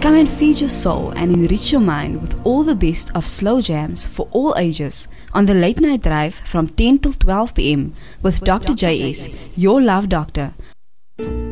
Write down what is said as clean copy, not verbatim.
Come and feed your soul and enrich your mind with all the best of slow jams for all ages on the Late Night Drive from 10 till 12 p.m. with Dr. JS, your love doctor.